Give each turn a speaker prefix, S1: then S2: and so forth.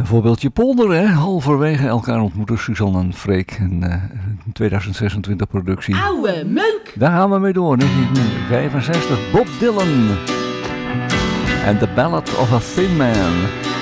S1: Een voorbeeldje polder, hè? Halverwege elkaar ontmoeten Suzanne en Freek. Een 2026 productie.
S2: Oude meuk!
S1: Daar gaan we mee door, 1965. Bob Dylan. And the Ballad of a Thin Man.